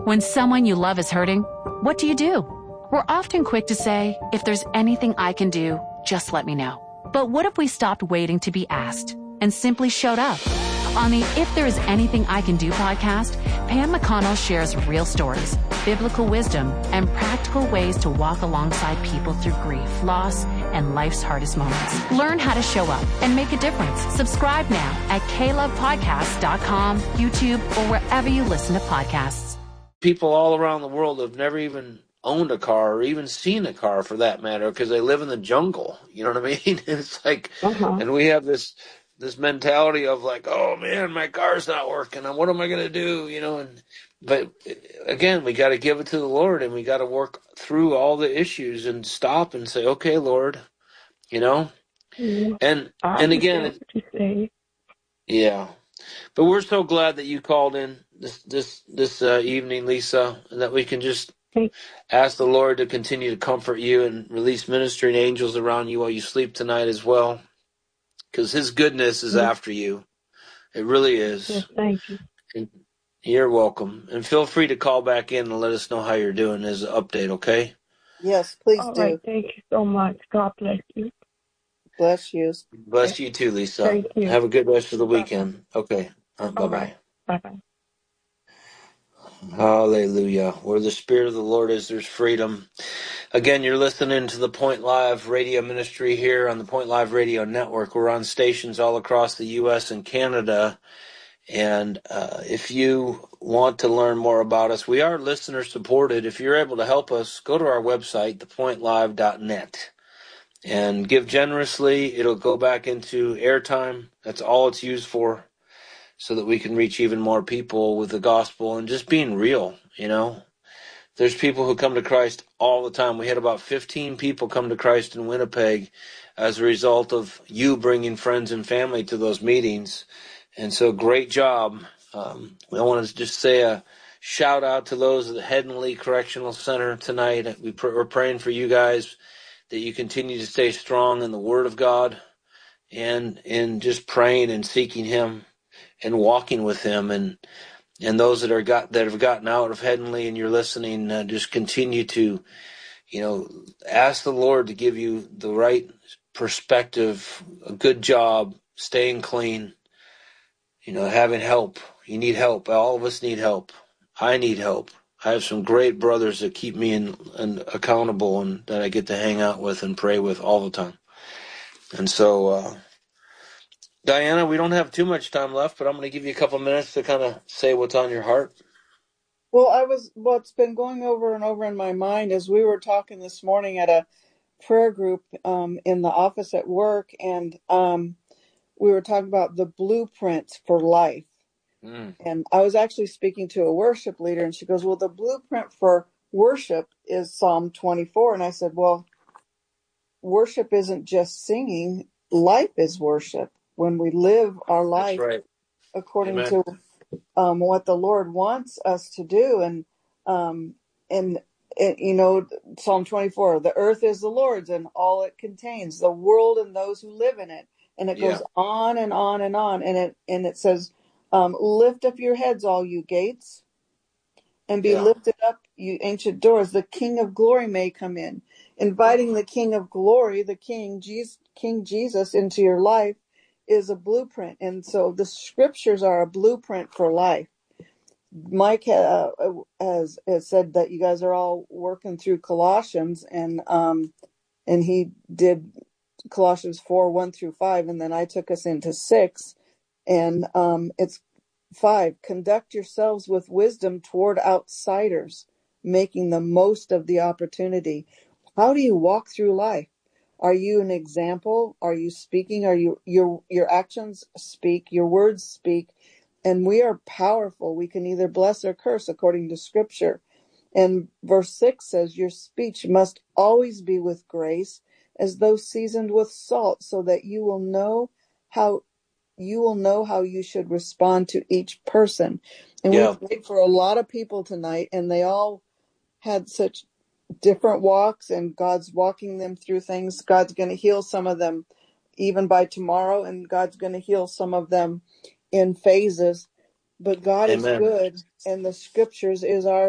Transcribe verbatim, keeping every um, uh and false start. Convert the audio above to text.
When someone you love is hurting, what do you do? We're often quick to say, if there's anything I can do, just let me know. But what if we stopped waiting to be asked and simply showed up? On the If There Is Anything I Can Do podcast, Pam McConnell shares real stories, biblical wisdom, and practical ways to walk alongside people through grief, loss, and life's hardest moments. Learn how to show up and make a difference. Subscribe now at k love podcast dot com, YouTube, or wherever you listen to podcasts. People all around the world have never even owned a car or even seen a car for that matter because they live in the jungle. You know what I mean? It's like, uh-huh. And we have this this mentality of like, oh man, my car's not working, and what am I going to do? You know, and but again, we got to give it to the Lord, and we got to work through all the issues and stop and say, okay, Lord, you know, yeah. and I and again, what you say. yeah. But we're so glad that you called in this this this uh, evening, Lisa, and that we can just ask the Lord to continue to comfort you and release ministering angels around you while you sleep tonight as well, because His goodness is yes. after you. It really is. Yes, thank you. And you're welcome. And feel free to call back in and let us know how you're doing as an update, okay? Yes, please All do. right, thank you so much. God bless you. Bless you. Bless you too, Lisa. Thank you. Have a good rest of the weekend. Bye-bye. Okay. Uh, bye-bye. Right. Bye-bye. Hallelujah. Where the Spirit of the Lord is, there's freedom. Again, you're listening to the Point Live radio ministry here on the Point Live Radio Network. We're on stations all across the U S and Canada. And uh, if you want to learn more about us, we are listener supported. If you're able to help us, go to our website, the point live dot net. And give generously. It'll go back into airtime. That's all it's used for, so that we can reach even more people with the gospel and just being real, you know. There's people who come to Christ all the time. We had about fifteen people come to Christ in Winnipeg as a result of you bringing friends and family to those meetings. And so great job. Um, I want to just say a shout out to those at the Headingley Correctional Center tonight. We pr- we're praying for you guys, that you continue to stay strong in the Word of God and in just praying and seeking Him and walking with Him. And and those that are got that have gotten out of Headingley and you're listening, uh, just continue to, you know, ask the Lord to give you the right perspective, a good job, staying clean, you know, having help. You need help. All of us need help. I need help. I have some great brothers that keep me in, in, accountable and that I get to hang out with and pray with all the time. And so, uh, Diana, we don't have too much time left, but I'm going to give you a couple minutes to kind of say what's on your heart. Well, I was what's been going over and over in my mind is we were talking this morning at a prayer group um, in the office at work, and um, we were talking about the blueprint for life. Mm. And I was actually speaking to a worship leader, and she goes, well, the blueprint for worship is Psalm twenty-four. And I said, well, worship isn't just singing. Life is worship. When we live our life right. according Amen. to um, what the Lord wants us to do. And, um, and it, you know, Psalm twenty-four, the earth is the Lord's and all it contains, the world and those who live in it. And it yeah. goes on and on and on. And it, and it says, Um, lift up your heads, all you gates, and be yeah. lifted up, you ancient doors. The King of glory may come in. Inviting the King of glory, the King Jesus, King Jesus into your life is a blueprint. And so the scriptures are a blueprint for life. Mike uh, has, has said that you guys are all working through Colossians, and um, and he did Colossians four, one through five, and then I took us into six. And um, it's five, conduct yourselves with wisdom toward outsiders, making the most of the opportunity. How do you walk through life? Are you an example? Are you speaking? Are you your your actions speak, your words speak, and we are powerful. We can either bless or curse according to Scripture. And verse six says, your speech must always be with grace, as though seasoned with salt, so that you will know how you will know how you should respond to each person. And yeah. we prayed for a lot of people tonight, and they all had such different walks, and God's walking them through things. God's going to heal some of them even by tomorrow, and God's going to heal some of them in phases. But God Amen. Is good, and the scriptures is our